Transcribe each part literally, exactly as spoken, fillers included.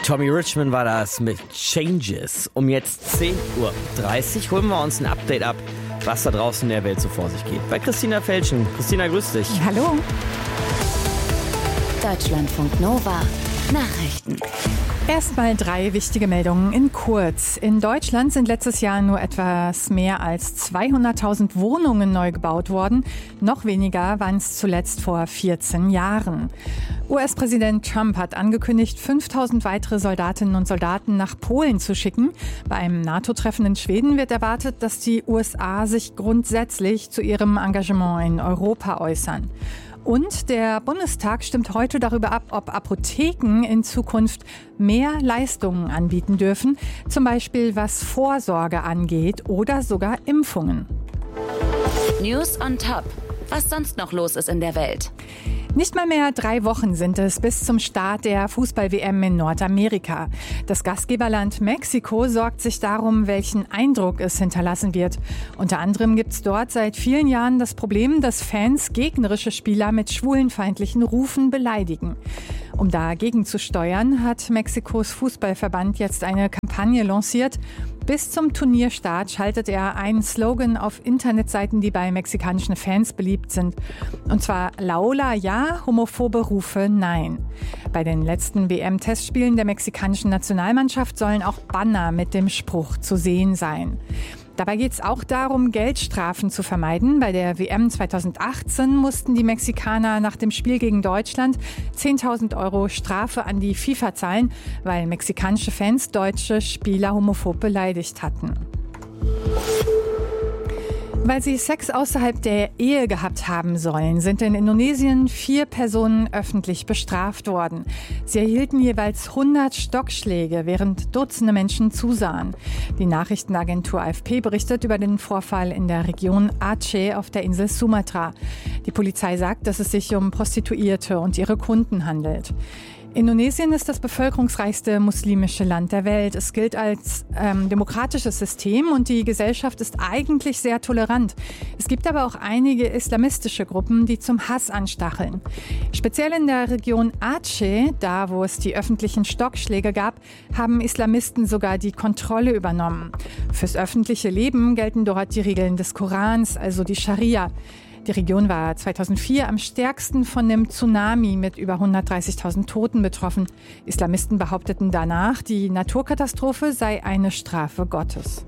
Tommy Richmond war das mit Changes. Um jetzt zehn Uhr dreißig holen wir uns ein Update ab, was da draußen in der Welt so vor sich geht. Bei Christina Felschen. Christina, grüß dich. Hallo. Deutschlandfunk Nova. Nachrichten. Erstmal drei wichtige Meldungen in kurz. In Deutschland sind letztes Jahr nur etwas mehr als zweihunderttausend Wohnungen neu gebaut worden. Noch weniger waren es zuletzt vor vierzehn Jahren. U S-Präsident Trump hat angekündigt, fünftausend weitere Soldatinnen und Soldaten nach Polen zu schicken. Bei einem NATO-Treffen in Schweden wird erwartet, dass die U S A sich grundsätzlich zu ihrem Engagement in Europa äußern. Und der Bundestag stimmt heute darüber ab, ob Apotheken in Zukunft mehr Leistungen anbieten dürfen, zum Beispiel was Vorsorge angeht oder sogar Impfungen. News on Top. Was sonst noch los ist in der Welt. Nicht mal mehr drei Wochen sind es bis zum Start der Fußball-W M in Nordamerika. Das Gastgeberland Mexiko sorgt sich darum, welchen Eindruck es hinterlassen wird. Unter anderem gibt es dort seit vielen Jahren das Problem, dass Fans gegnerische Spieler mit schwulenfeindlichen Rufen beleidigen. Um dagegen zu steuern, hat Mexikos Fußballverband jetzt eine Kampagne lanciert. Bis zum Turnierstart schaltet er einen Slogan auf Internetseiten, die bei mexikanischen Fans beliebt sind. Und zwar Laola ja, homophobe Rufe nein. Bei den letzten W M-Testspielen der mexikanischen Nationalmannschaft sollen auch Banner mit dem Spruch zu sehen sein. Dabei geht es auch darum, Geldstrafen zu vermeiden. Bei der W M zweitausendachtzehn mussten die Mexikaner nach dem Spiel gegen Deutschland zehntausend Euro Strafe an die FIFA zahlen, weil mexikanische Fans deutsche Spieler homophob beleidigt hatten. Weil sie Sex außerhalb der Ehe gehabt haben sollen, sind in Indonesien vier Personen öffentlich bestraft worden. Sie erhielten jeweils hundert Stockschläge, während Dutzende Menschen zusahen. Die Nachrichtenagentur A F P berichtet über den Vorfall in der Region Aceh auf der Insel Sumatra. Die Polizei sagt, dass es sich um Prostituierte und ihre Kunden handelt. Indonesien ist das bevölkerungsreichste muslimische Land der Welt. Es gilt als ähm, demokratisches System und die Gesellschaft ist eigentlich sehr tolerant. Es gibt aber auch einige islamistische Gruppen, die zum Hass anstacheln. Speziell in der Region Aceh, da wo es die öffentlichen Stockschläge gab, haben Islamisten sogar die Kontrolle übernommen. Fürs öffentliche Leben gelten dort die Regeln des Korans, also die Scharia. Die Region war zweitausendvier am stärksten von dem Tsunami mit über hundertdreißigtausend Toten betroffen. Islamisten behaupteten danach, die Naturkatastrophe sei eine Strafe Gottes.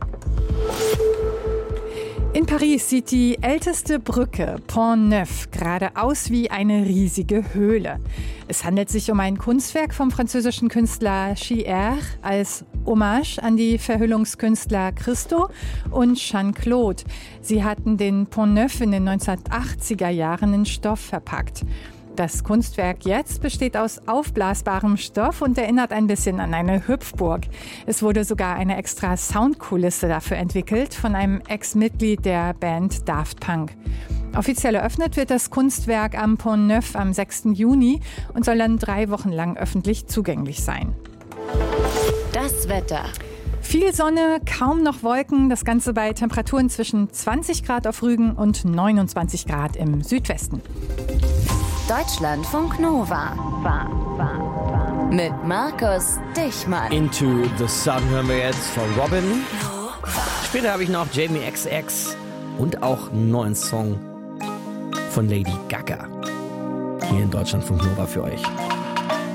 In Paris sieht die älteste Brücke, Pont Neuf, gerade aus wie eine riesige Höhle. Es handelt sich um ein Kunstwerk vom französischen Künstler Chier als Hommage an die Verhüllungskünstler Christo und Jeanne-Claude. Sie hatten den Pont Neuf in den neunzehnhundertachtziger Jahren in Stoff verpackt. Das Kunstwerk jetzt besteht aus aufblasbarem Stoff und erinnert ein bisschen an eine Hüpfburg. Es wurde sogar eine extra Soundkulisse dafür entwickelt von einem Ex-Mitglied der Band Daft Punk. Offiziell eröffnet wird das Kunstwerk am Pont Neuf am sechsten Juni und soll dann drei Wochen lang öffentlich zugänglich sein. Das Wetter. Viel Sonne, kaum noch Wolken, das Ganze bei Temperaturen zwischen zwanzig Grad auf Rügen und neunundzwanzig Grad im Südwesten. Deutschlandfunk Nova. Mit Markus Dichmann. Into the Sun hören wir jetzt von Robin. Später habe ich noch Jamie X X und auch einen neuen Song von Lady Gaga. Hier in Deutschlandfunk Nova für euch.